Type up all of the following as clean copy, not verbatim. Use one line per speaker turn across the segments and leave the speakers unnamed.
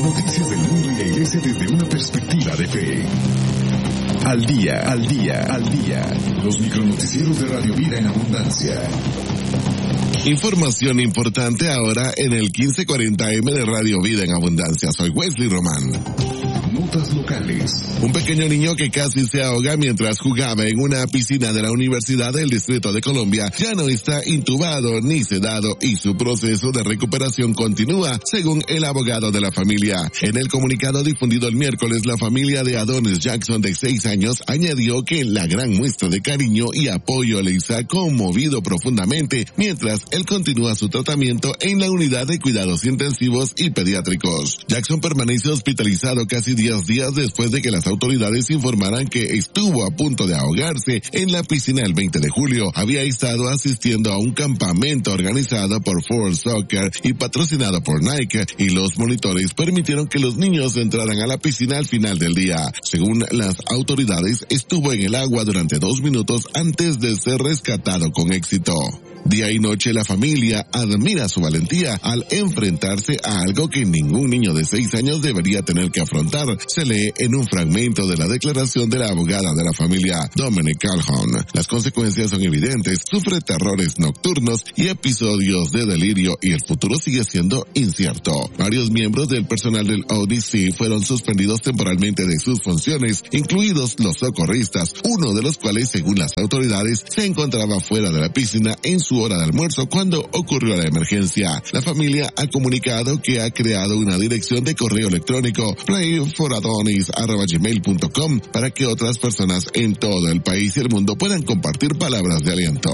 Noticias del mundo y la iglesia desde una perspectiva de fe. Al día, al día, al día. Los micronoticieros de Radio Vida en Abundancia.
Información importante ahora en el 1540M de Radio Vida en Abundancia. Soy Wesley Román.
Notas locales.
Un pequeño niño que casi se ahoga mientras jugaba en una piscina de la Universidad del Distrito de Columbia ya no está intubado ni sedado y su proceso de recuperación continúa, según el abogado de la familia. En el comunicado difundido el miércoles, la familia de Adonis Jackson, de 6 años, añadió que la gran muestra de cariño y apoyo les ha conmovido profundamente mientras él continúa su tratamiento en la unidad de cuidados intensivos y pediátricos. Jackson permanece hospitalizado casi 10 días después de que las autoridades informaran que estuvo a punto de ahogarse en la piscina el 20 de julio. Había estado asistiendo a un campamento organizado por Ford Soccer y patrocinado por Nike, y los monitores permitieron que los niños entraran a la piscina al final del día. Según las autoridades, estuvo en el agua durante 2 minutos antes de ser rescatado con éxito. Día y noche la familia admira su valentía al enfrentarse a algo que ningún niño de 6 años debería tener que afrontar, se lee en un fragmento de la declaración de la abogada de la familia, Dominic Calhoun. Las consecuencias son evidentes, sufre terrores nocturnos y episodios de delirio y el futuro sigue siendo incierto. Varios miembros del personal del ODC fueron suspendidos temporalmente de sus funciones, incluidos los socorristas, uno de los cuales, según las autoridades, se encontraba fuera de la piscina en su hora de almuerzo cuando ocurrió la emergencia. La familia ha comunicado que ha creado una dirección de correo electrónico, prayforadonis@gmail.com, para que otras personas en todo el país y el mundo puedan compartir palabras de aliento.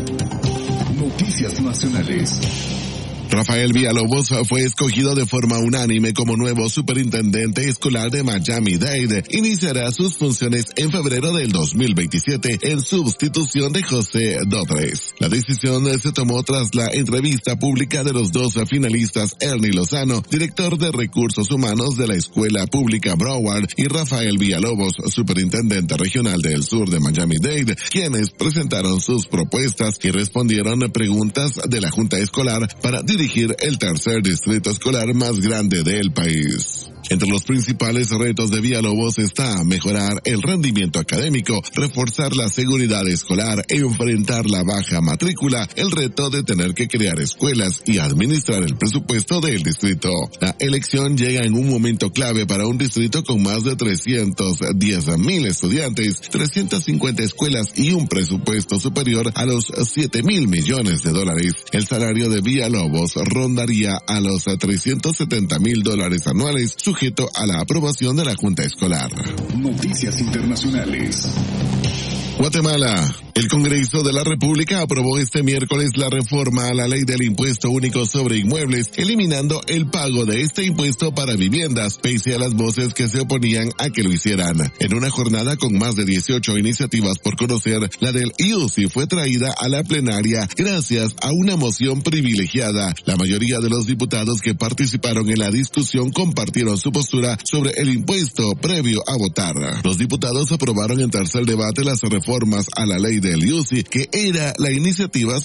Noticias nacionales.
Rafael Villalobos fue escogido de forma unánime como nuevo superintendente escolar de Miami-Dade. Iniciará sus funciones en febrero del 2027 en sustitución de José Dodres. La decisión se tomó tras la entrevista pública de los 2 finalistas, Ernie Lozano, director de Recursos Humanos de la Escuela Pública Broward, y Rafael Villalobos, superintendente regional del sur de Miami-Dade, quienes presentaron sus propuestas y respondieron preguntas de la Junta Escolar para dirigir el tercer distrito escolar más grande del país. Entre los principales retos de Villalobos está mejorar el rendimiento académico, reforzar la seguridad escolar, enfrentar la baja matrícula, el reto de tener que crear escuelas y administrar el presupuesto del distrito. La elección llega en un momento clave para un distrito con más de 310,000 estudiantes, 350 escuelas y un presupuesto superior a los $7,000 millones. El salario de Villalobos rondaría a los $370,000 anuales, sujeto a la aprobación de la Junta Escolar.
Noticias internacionales.
Guatemala. El Congreso de la República aprobó este miércoles la reforma a la ley del impuesto único sobre inmuebles, eliminando el pago de este impuesto para viviendas, pese a las voces que se oponían a que lo hicieran. En una jornada con más de 18 iniciativas por conocer, la del IUCI fue traída a la plenaria gracias a una moción privilegiada. La mayoría de los diputados que participaron en la discusión compartieron su postura sobre el impuesto previo a votar. Los diputados aprobaron en tercer debate las reformas a la ley del IUCI, que era la iniciativa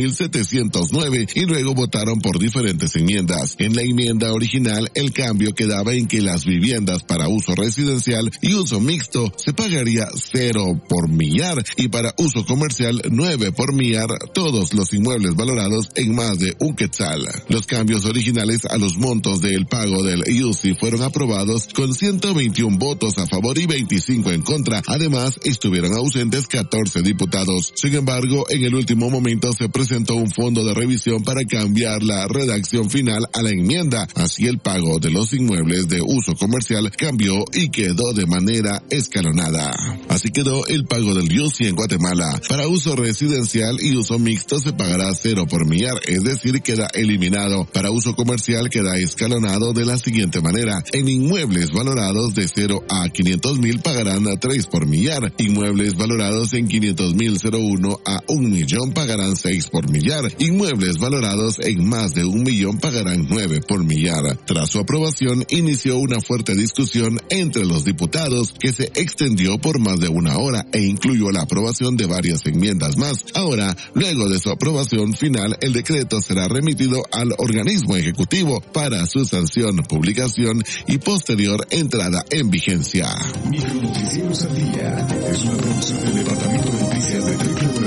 6709, y luego votaron por diferentes enmiendas. En la enmienda original, el cambio quedaba en que las viviendas para uso residencial y uso mixto se pagaría 0 por millar y para uso comercial 9 por millar todos los inmuebles valorados en más de un quetzal. Los cambios originales a los montos del pago del IUCI fueron aprobados con 121 votos a favor y 25 en contra. Además, estuvieron ausentes 14 diputados. Sin embargo, en el último momento se presentó un fondo de revisión para cambiar la redacción final a la enmienda. Así, el pago de los inmuebles de uso comercial cambió y quedó de manera escalonada. Así quedó el pago del IUCI en Guatemala. Para uso residencial y uso mixto se pagará 0 por millar, es decir, queda eliminado. Para uso comercial queda escalonado de la siguiente manera: en inmuebles valorados de 0 a 500,000 pagarán 3 por millar, inmuebles valorados en 500,000 $1,001 a $1,000,000 pagarán 6 por millar. Inmuebles valorados en más de $1,000,000 pagarán 9 por millar. Tras su aprobación, inició una fuerte discusión entre los diputados que se extendió por más de una hora e incluyó la aprobación de varias enmiendas más. Ahora, luego de su aprobación final, el decreto será remitido al organismo ejecutivo para su sanción, publicación y posterior entrada en vigencia.
Micronoticieros al día es una producción del Departamento de Noticias de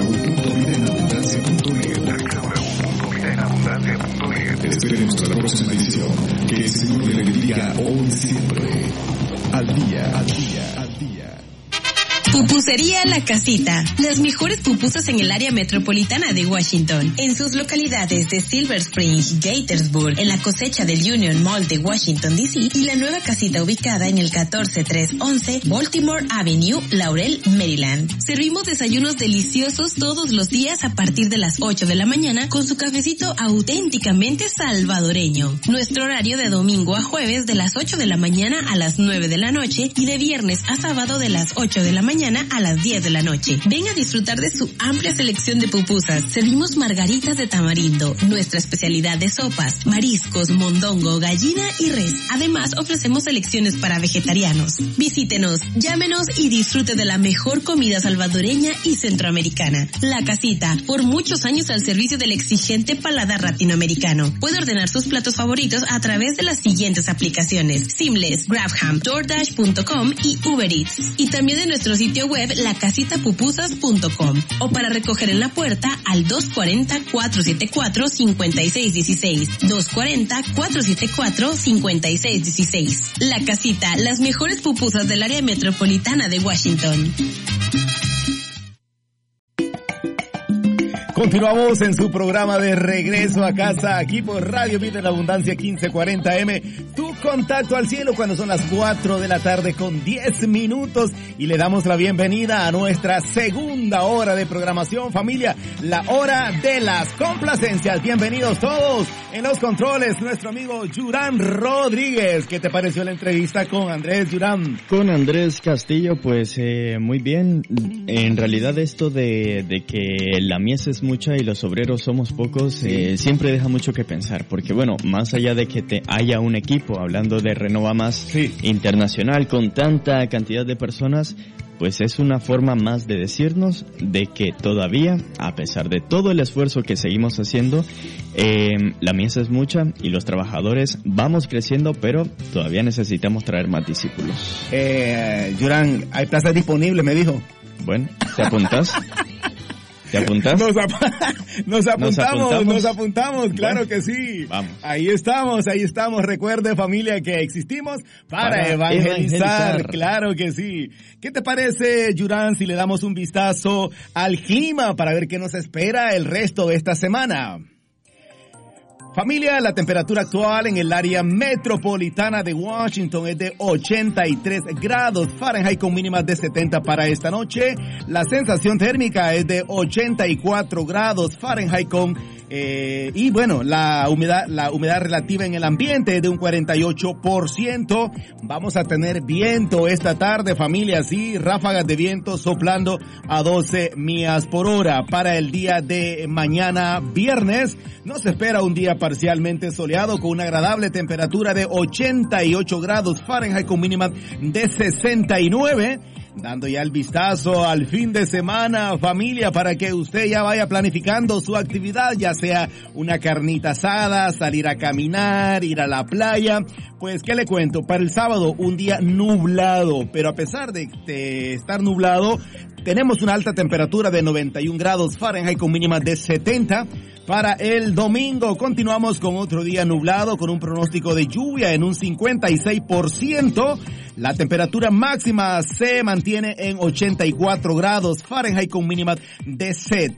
www.vidaenabundancia.net. Te esperemos hasta la próxima edición. Que el Señor le bendiga hoy y siempre. Al día, al día, al día.
Pupusería La Casita. Las mejores pupusas en el área metropolitana de Washington. En sus localidades de Silver Spring, Gaithersburg, en la cosecha del Union Mall de Washington, D.C. y la nueva casita ubicada en el 14311 Baltimore Avenue, Laurel, Maryland. Servimos desayunos deliciosos todos los días a partir de las 8 de la mañana con su cafecito auténticamente salvadoreño. Nuestro horario de domingo a jueves de las 8 de la mañana a las 9 de la noche y de viernes a sábado de las 8 de la mañana a las 10 de la noche. Ven a disfrutar de su amplia selección de pupusas. Servimos margaritas de tamarindo, nuestra especialidad de sopas, mariscos, mondongo, gallina y res. Además, ofrecemos selecciones para vegetarianos. Visítenos, llámenos y disfrute de la mejor comida salvadoreña y centroamericana. La Casita, por muchos años al servicio del exigente paladar latinoamericano. Puede ordenar sus platos favoritos a través de las siguientes aplicaciones: Seamless, Grabham, DoorDash.com y Uber Eats. Y también de nuestro sitio web lacasitapupusas.com o para recoger en la puerta al 240-474-5616. 240-474-5616. La Casita, las mejores pupusas del área metropolitana de Washington.
Continuamos en su programa de regreso a casa, aquí por Radio Vida en Abundancia 1540M. Tu contacto al cielo cuando son las 4 de la tarde con 10 minutos. Y le damos la bienvenida a nuestra segunda hora de programación, familia. La hora de las complacencias. Bienvenidos todos. En los controles, nuestro amigo Yurán Rodríguez. ¿Qué te pareció la entrevista con Andrés Yurán?
Con Andrés Castillo, pues muy bien. En realidad esto de que la mies es mucha y los obreros somos pocos, siempre deja mucho que pensar, porque bueno, más allá de que haya un equipo, hablando de Renova Más internacional, con tanta cantidad de personas, pues es una forma más de decirnos de que todavía, a pesar de todo el esfuerzo que seguimos haciendo, la mies es mucha y los trabajadores vamos creciendo, pero todavía necesitamos traer más discípulos.
Yurán, hay plazas disponibles, me dijo.
Bueno, ¿te apuntas? ¿Te apuntas?
Nos apuntamos, claro, bueno, que sí.
Vamos.
Ahí estamos. Recuerde, familia, que existimos para evangelizar. Claro que sí. ¿Qué te parece, Yurán, si le damos un vistazo al clima para ver qué nos espera el resto de esta semana? Familia, la temperatura actual en el área metropolitana de Washington es de 83 grados Fahrenheit con mínimas de 70 para esta noche. La sensación térmica es de 84 grados Fahrenheit con y bueno, la humedad relativa en el ambiente es de un 48%. Vamos a tener viento esta tarde, familia, sí, ráfagas de viento soplando a 12 millas por hora. Para el día de mañana, viernes, nos espera un día parcialmente soleado con una agradable temperatura de 88 grados Fahrenheit con mínima de 69. Dando ya el vistazo al fin de semana, familia, para que usted ya vaya planificando su actividad, ya sea una carnita asada, salir a caminar, ir a la playa. Pues, ¿qué le cuento? Para el sábado, un día nublado, pero a pesar de estar nublado, tenemos una alta temperatura de 91 grados Fahrenheit con mínima de 70. Para el domingo continuamos con otro día nublado con un pronóstico de lluvia en un 56%. La temperatura máxima se mantiene en 84 grados Fahrenheit con mínima de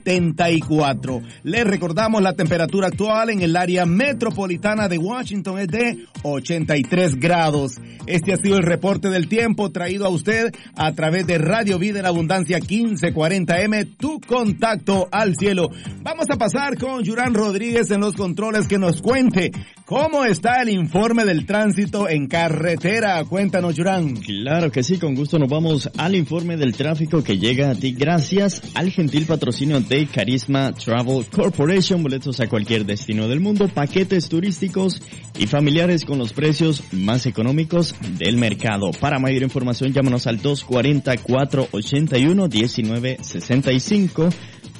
74. Les recordamos la temperatura actual en el área metropolitana de Washington es de 83 grados. Este ha sido el reporte del tiempo traído a usted a través de Radio Vida en Abundancia 1540M, tu contacto al cielo. Vamos a pasar con Yurán Rodríguez en los controles que nos cuente ¿Cómo está el informe del tránsito en carretera? Cuéntanos, Yurán.
Claro que sí, con gusto nos vamos al informe del tráfico que llega a ti gracias al gentil patrocinio de Carisma Travel Corporation. Boletos a cualquier destino del mundo, paquetes turísticos y familiares con los precios más económicos del mercado. Para mayor información, llámanos al 240-481-1965,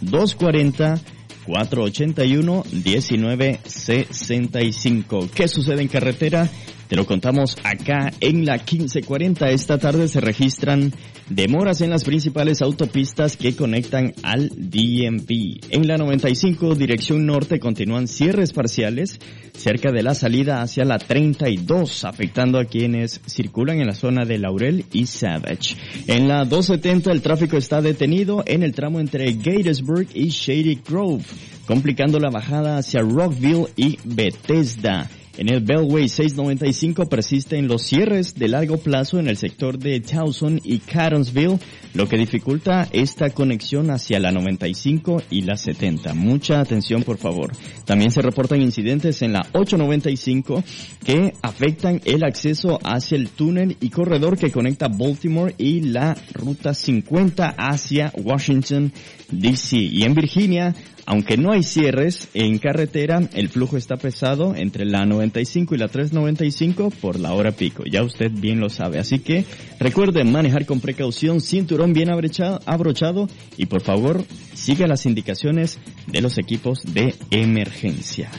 240-481-1965. ¿Qué sucede en carretera? Te lo contamos acá en la 1540. Esta tarde se registran demoras en las principales autopistas que conectan al DMV. En la 95, dirección norte, continúan cierres parciales cerca de la salida hacia la 32, afectando a quienes circulan en la zona de Laurel y Savage. En la 270, el tráfico está detenido en el tramo entre Gatesburg y Shady Grove, complicando la bajada hacia Rockville y Bethesda. En el Beltway 695 persisten los cierres de largo plazo en el sector de Towson y Catonsville, lo que dificulta esta conexión hacia la 95 y la 70. Mucha atención, por favor. También se reportan incidentes en la 895 que afectan el acceso hacia el túnel y corredor que conecta Baltimore y la ruta 50 hacia Washington, D.C. Y en Virginia, aunque no hay cierres en carretera, el flujo está pesado entre la 95 y la 395 por la hora pico. Ya usted bien lo sabe. Así que recuerden manejar con precaución, cinturón bien abrochado y por favor siga las indicaciones de los equipos de emergencia.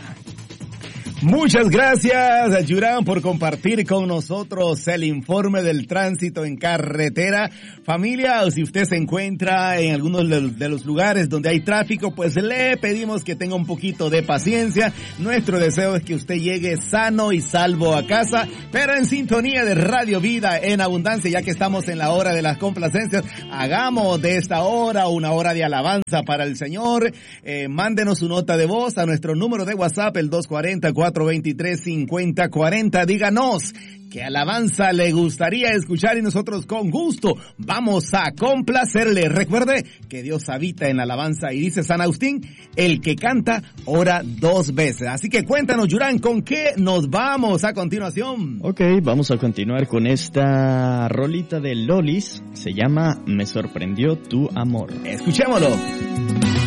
Muchas gracias, Yurán, por compartir con nosotros el informe del tránsito en carretera. Familia, si usted se encuentra en algunos de los lugares donde hay tráfico, pues le pedimos que tenga un poquito de paciencia. Nuestro deseo es que usted llegue sano y salvo a casa, pero en sintonía de Radio Vida en Abundancia, ya que estamos en la hora de las complacencias. Hagamos de esta hora una hora de alabanza para el Señor. Mándenos su nota de voz a nuestro número de WhatsApp, el 240-423-5040. Díganos qué alabanza le gustaría escuchar y nosotros con gusto vamos a complacerle. Recuerde que Dios habita en la alabanza y dice San Agustín, el que canta ora 2 veces. Así que cuéntanos, Yurán, ¿con qué nos vamos a continuación?
Ok, vamos a continuar con esta rolita de Lolis. Se llama Me sorprendió tu amor.
Escuchémoslo.